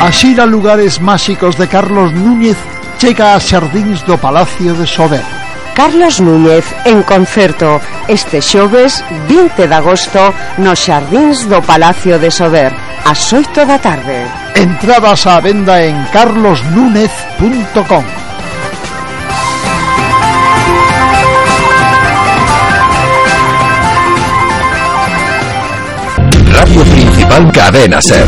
A xira Lugares Máxicos de Carlos Núñez chega a xardíns do Palacio de Sober. Carlos Núñez en concerto este xoves 20 de agosto nos xardíns do Palacio de Sober ás 8 da tarde. Entradas á venda en carlosnúñez.com. Radio Principal Cadena Ser.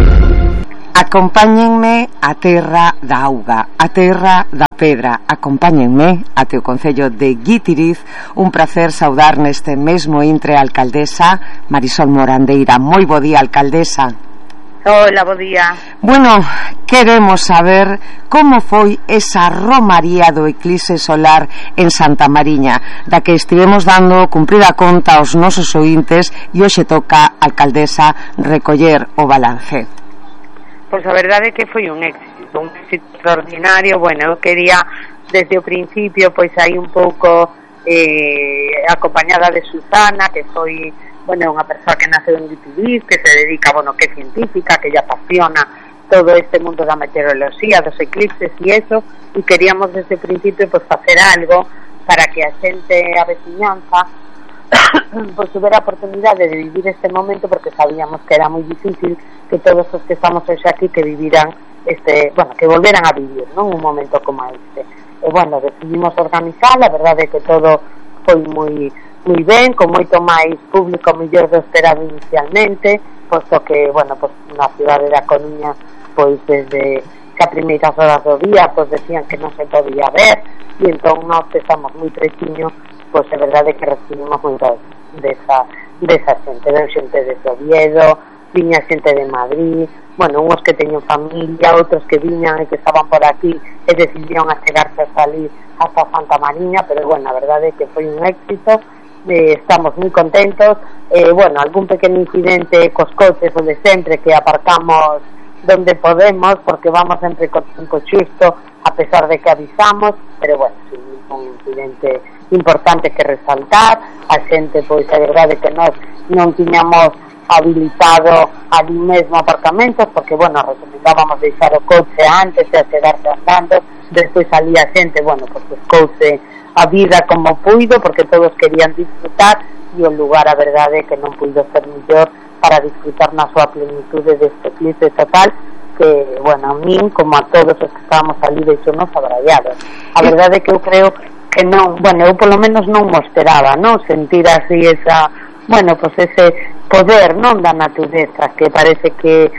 Acompáñenme a terra da auga, a terra da pedra. Acompáñenme até o concello de Guitiriz. Un placer saudar neste mesmo intre a alcaldesa Marisol Morandeira. Moi bo día, alcaldesa. Hola, bo día. Bueno, queremos saber como foi esa romaría do eclipse solar en Santa Mariña, da que estivemos dando cumprida conta aos nosos ointes, e hoxe toca, alcaldesa, recoller o balance. Pois a verdade é que foi un éxito extraordinario. Bueno, eu quería desde o principio pois aí un pouco acompañada de Susana, que foi, bueno, unha persoa que naceu en Guitiriz, que se dedica, bueno, que é científica, que lle apasiona todo este mundo da meteoroloxía, dos eclipses e eso, e queríamos desde o principio pois facer algo para que a xente, a veciñanza, pois tuvera a oportunidade de vivir este momento, porque sabíamos que era moi difícil que todos os que estamos hoxe aquí que viviran bueno, que volveran a vivir, non, un momento como este. E bueno, decidimos organizar, a verdade é que todo foi moi ben, con moito máis público mellor do esperado inicialmente, posto que, bueno, pois na cidade da Coruña, pois desde que a primeiras horas do día, pois decían que non se podía ver, e entón nós estamos moi pretiño, pois é verdade que recibimos moita desa xente, ven xente de Oviedo, viña xente de Madrid, bueno, uns que teñen familia, outros que viñan e que estaban por aquí e decidieron achegarse a salir hasta Santa Mariña, pero bueno, a verdade é que foi un éxito, estamos moi contentos, bueno, algún pequeno incidente cos coches, onde sempre que aparcamos donde podemos, porque vamos sempre con tempo xusto, a pesar de que avisamos, pero bueno, sí, un incidente importante que resaltar. A xente, pois a verdade que nós non tiñamos habilitado ali mesmo aparcamentos, porque bueno, recomendábamos deixar o coche antes de quedarse andando, despois ali a xente, bueno, pois buscouse a vida como puido, porque todos querían disfrutar, e o lugar a verdade é que non puido ser mellor para disfrutar na súa plenitude deste eclipse total, que, bueno, a min, como a todos os que estábamos ali, deixounos abrallados. A verdade é que eu creo que non, bueno, eu polo menos non mo esperaba, non, sentir así esa, bueno, pues ese poder, non, da natureza, que parece que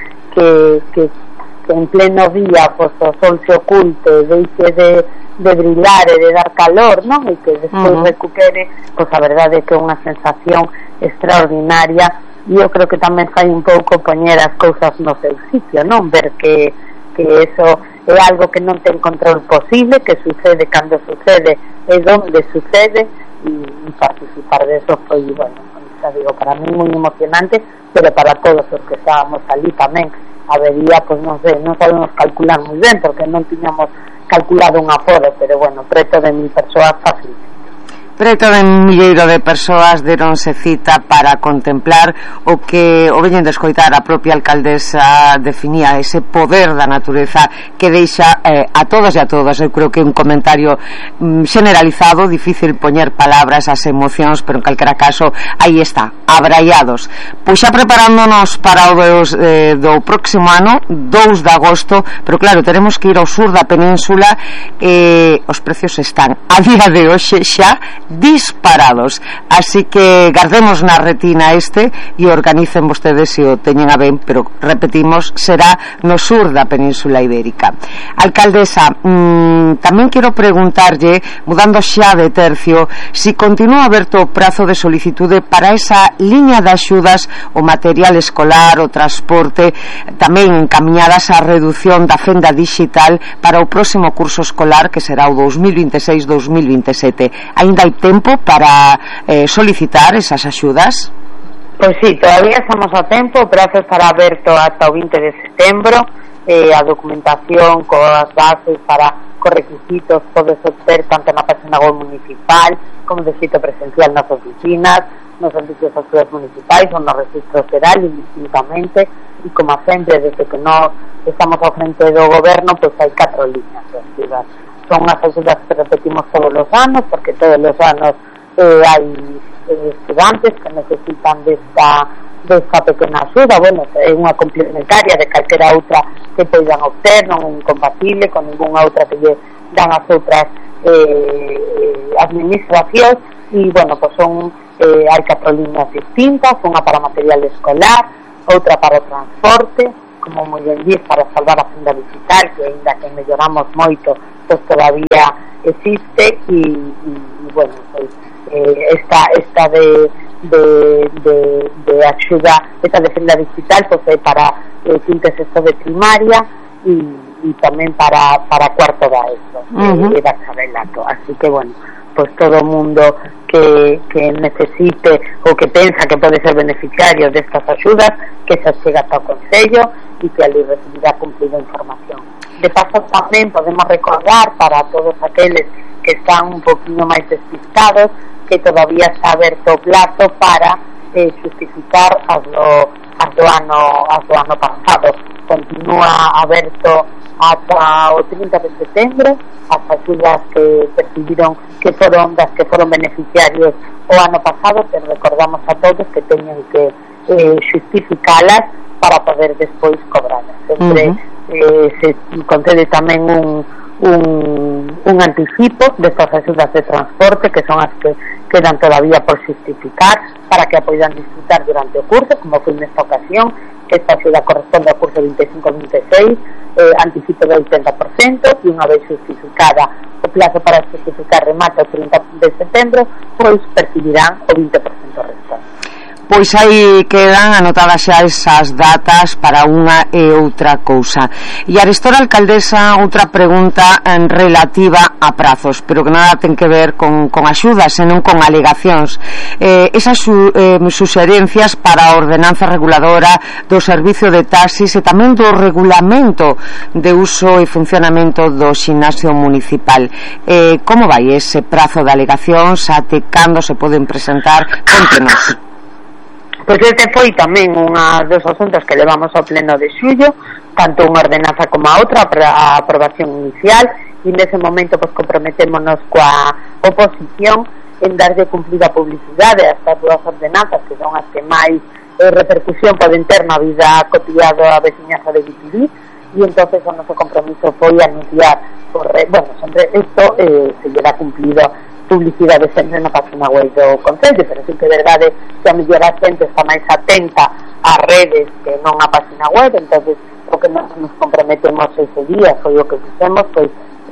en pleno día, pues o sol se oculte, deixe de brillar e de dar calor, non, e que despois recupere, pues a verdade é que é unha sensación extraordinaria, e eu creo que tamén fai un pouco poñer as cousas no seu sitio, non, ver que eso é algo que non ten control posible, que sucede cando sucede e donde sucede, e participar de eso foi, bueno, xa digo, para mí moi emocionante, pero para todos os que estábamos ali tamén habería, pois non sei, non sabemos calcular moi ben, porque non tiñamos calculado un aforo, pero bueno, preto de 1000 persoas fácil. Preto de 1.000 de persoas deronse cita para contemplar o que o veñen de escoitar a propia alcaldesa definía, ese poder da natureza que deixa a todos e a todas. Eu creo que é un comentario generalizado, difícil poñer palabras ás emocións, pero en calquera caso aí está, abraiados. Pois xa preparándonos para o do próximo ano, 2 de agosto, pero claro, teremos que ir ao sur da península, os precios están a día de hoxe xa disparados, así que guardemos na retina e organicen vostedes se o teñen a ben, pero repetimos, será no sur da península ibérica. Alcaldesa, tamén quero preguntarlle, mudando xa de tercio, si continúa aberto o prazo de solicitude para esa liña de axudas, o material escolar, o transporte, tamén encaminhadas á reducción da fenda digital para o próximo curso escolar, que será o 2026-2027. Ainda hai tempo para solicitar esas axudas? Pois sí, todavía estamos a tempo, o prazo estará aberto hasta o 20 de setembro, a documentación coas bases para cos requisitos podes obter tanto na página web municipal como de xeito presencial nas oficinas, nos servicios sociais municipais ou no registro federal indistintamente, e como sempre, desde que nós estamos ao frente do goberno, pois hai 4 líneas de axudas. Son as axudas que repetimos todos os anos, porque todos os anos hai estudantes que necesitan desta pequena axuda. Bueno, é unha complementaria de calquera outra que poidan obter, non é incompatible con ninguna outra que lle dan as outras administracións. E, bueno, pues hai 4 líneas distintas, unha para material escolar, outra para o transporte, como moi ben diz, para salvar a fenda digital, que ainda que melloramos moito, pues todavía existe. E bueno, pues esta de axuda, esta de fenda digital, pues é para quinto e sexto de primaria e tamén para cuarto da ESO, e bacharelato. Así que, bueno, pues todo o mundo que necesite ou que pensa que pode ser beneficiario destas axudas, que se chega ata o Concello e que ali recibirá cumplida información. De paso, tamén podemos recordar para todos aqueles que están un poquinho máis despistados que todavía está aberto o plazo para justificar as do ano pasado. Continúa aberto ata o 30 de setembro as axudas que percibiron, que foron beneficiarios o ano pasado, que recordamos a todos que teñen que justificalas para poder despois cobrarlas. Sempre se concede tamén un anticipo destas axudas de transporte, que son as que quedan todavía por justificar para que a poidan disfrutar durante o curso, como foi nesta ocasión, que esta axuda corresponde ao curso 25-26, anticipo do 80%, e unha vez justificada o plazo para justificar remata o 30 de setembro, pois percibirán o 20% restante. Pois aí quedan anotadas xa esas datas para unha e outra cousa. E a restora alcaldesa, outra pregunta relativa a prazos, pero que nada ten que ver con axudas, senón con alegacións. Esas suxerencias para a ordenanza reguladora do servicio de taxis e tamén do regulamento de uso e funcionamento do ximnasio municipal. Como vai ese prazo de alegacións? Até cando se poden presentar? Contenos. Pois este foi tamén unha dos asuntos que levamos ao pleno de xullo, tanto unha ordenanza como a outra para a aprobación inicial, e nese momento pues comprometémonos coa oposición en darlle cumplida publicidade a estas dúas ordenanzas, que son as que máis repercusión poden ter na vida cotidiana da veciñanza de Vitiví, e entonces o noso compromiso foi anunciar sempre isto se lle dá cumplido publicidade sempre na página web do Concello, pero sí que é verdade que a mellor a xente está máis atenta ás redes que non á página web. Entonces o que nos comprometemos ese día foi o que fixemos, foi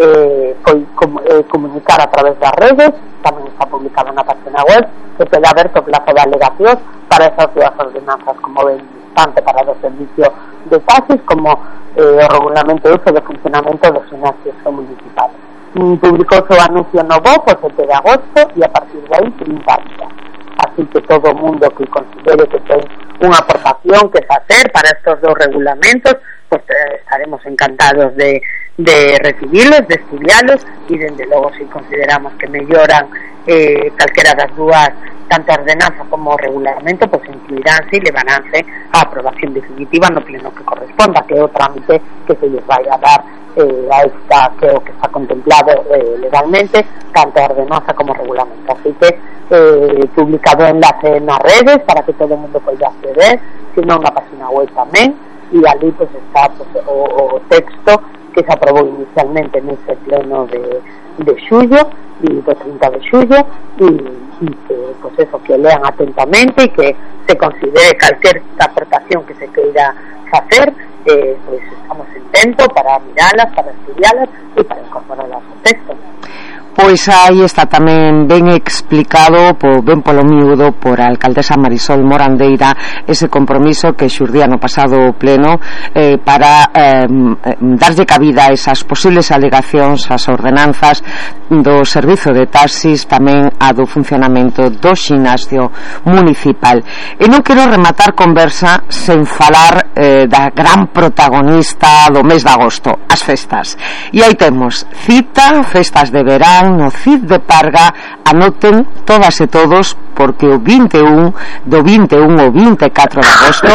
comunicar a través das redes, tamén está publicado na página web, que queda aberto o plazo de alegacións para esas dúas ordenanzas, como ben, tanto para o servicio de taxis como o regulamento de uso de funcionamento dos ximnasios municipales. Publicouse o anuncio no BOP o 7 de agosto e a partir de aí 30 días. Así que todo o mundo que considere que ten unha aportación que facer para estos dos regulamentos, pues estaremos encantados de recibirlos, de estudiarlos, e dende logo si consideramos que melloran calquera das dúas, tanto a ordenanza como o regulamento, pues incluiránse e levaránse a aprobación definitiva no pleno que corresponda, que é o trámite que se les vai a dar a esta, que é o que está contemplado legalmente, tanto a ordenanza como o regulamento. Así que publicado enlace nas redes para que todo o mundo poida acceder, sino na página web tamén, e ali pues está o texto que se aprobou inicialmente nese pleno de xullo e do 30 de xullo, e que pues eso, que lean atentamente e que se considere calquer aportación que se queira facer, pues estamos en tempo para miralas, para estudialas e para incorporarlas ao texto. Pois aí está tamén ben explicado ben polo miúdo por a alcaldesa Marisol Morandeira ese compromiso que xurdía no pasado pleno para darlle cabida a esas posibles alegacións ás ordenanzas do servizo de taxis, tamén a do funcionamento do ximnasio municipal. E non quero rematar conversa sen falar da gran protagonista do mes de agosto, as festas. E aí temos cita, festas de verán no CID de Parga. Anoten todas e todos, porque o 21 ao 24 de agosto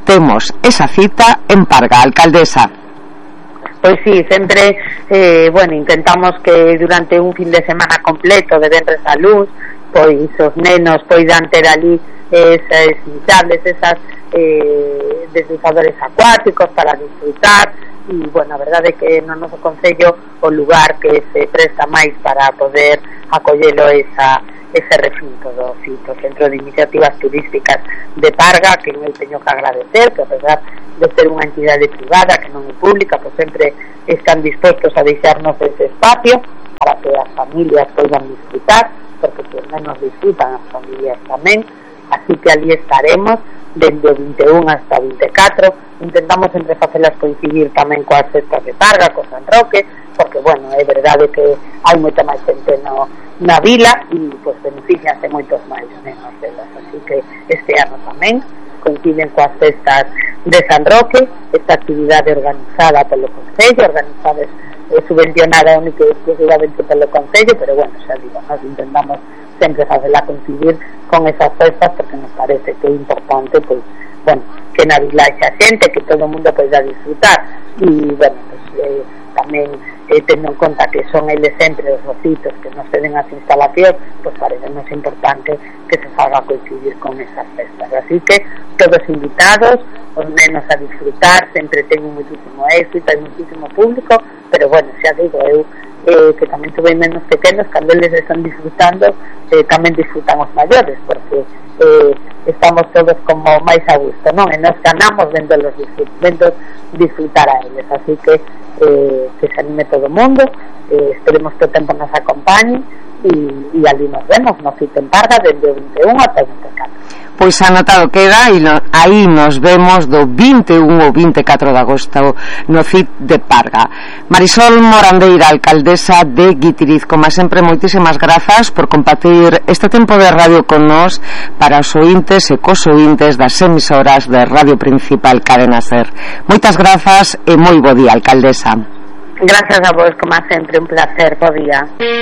temos esa cita en Parga, alcaldesa. Pois sí, sempre intentamos que durante un fin de semana completo de venres a luz, pois os nenos poidan ter ali esas inflables, esas deslizadores acuáticos para disfrutar. E, a verdade é que no noso concello o lugar que se presta máis para poder acollelo ese recinto do CITO, Centro de Iniciativas Turísticas de Parga, que eu teño que agradecer, que a pesar de ser unha entidade privada que non é pública, pois sempre están dispostos a deixarnos ese espacio para que as familias poidan disfrutar, porque se menos disfrutan as familias tamén. Así que ali estaremos dende o 21 hasta o 24. Intentamos sempre facelas coincidir tamén coas festas de Parga, co San Roque, porque, é verdade que hai moita máis xente na vila e, beneficianse moitos máis nenos delas. Así que este ano tamén coinciden coas festas de San Roque, esta actividade organizada polo Concello, organizada e subvencionada única e exclusivamente polo Concello, pero, xa digo, nós intentamos sempre facela coincidir con esas festas, porque nos parece que é importante, que na vila xa xente, que todo o mundo poida disfrutar, e, tamén tendo en conta que son eles sempre os rocitos que nos ceden as instalacións, parecemos importante que se faga coincidir con esas festas. Así que todos invitados, os nenos a disfrutar, sempre teñen muchísimo éxito, hai muchísimo público, pero xa digo eu que tamén tuve menos pequenos, cando eles están disfrutando tamén disfrutan os maiores, porque estamos todos como máis a gusto, non? E nos ganamos vendo disfrutar a eles. Así que se anime todo o mundo, esperemos que o tempo nos acompañe e ali nos vemos no CIT en Parga dende o 21 ata o 24. Pois anotado queda, e aí nos vemos do 21 ao 24 de agosto no CIT de Parga. Marisol Morandeira, alcaldesa de Guitiriz, como sempre, moitísimas grazas por compartir este tempo de radio con nós para os ointes e cos ointes das emisoras de Radio Principal Cadena Ser. Moitas grazas e moi bo día, alcaldesa. Gracias a vos, como sempre, un placer, bo día.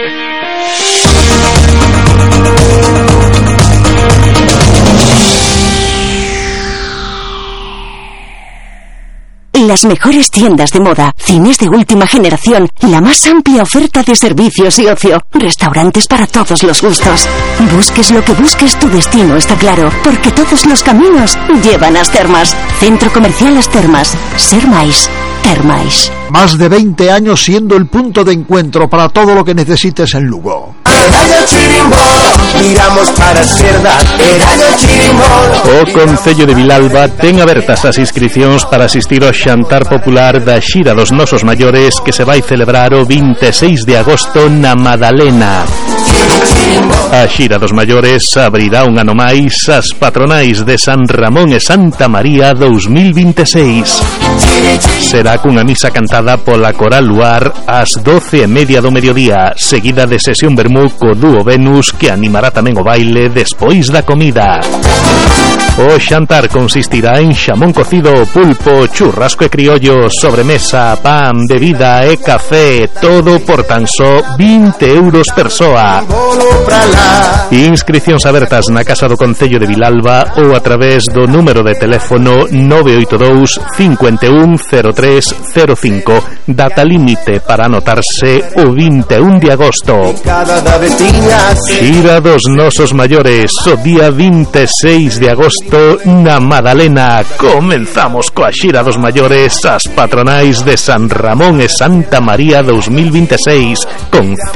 Las mejores tiendas de moda, cines de última generación, la más amplia oferta de servicios y ocio, restaurantes para todos los gustos. Busques lo que busques, tu destino está claro, porque todos los caminos llevan a As Termas. Centro Comercial As Termas. Ser máis. Termais. Más de 20 años siendo el punto de encuentro para todo lo que necesites en Lugo. O Concello de Vilalba ten abertas as inscricións para asistir ao xantar popular da Xira dos Nosos Maiores, que se vai celebrar o 26 de agosto na Madalena. A Xira dos Maiores abrirá un ano máis as patronais de San Ramón e Santa María 2026. Será cunha misa cantada pola Coral Luar ás 12:30 do mediodía, seguida de sesión vermú co dúo Venus, que animará tamén o baile despois da comida. O xantar consistirá en xamón cocido, pulpo, churrasco e criollo, sobremesa, pan, bebida e café, todo por tan só 20 euros persoa. Inscricións abertas na Casa do Concello de Vilalba ou a través do número de teléfono 982 51 0305. Data límite para anotarse o 21 de agosto. Xira dos Nosos Maiores, o día 26 de agosto na Madalena. Comenzamos coa Xira dos Maiores, as patronais de San Ramón e Santa María 2026, con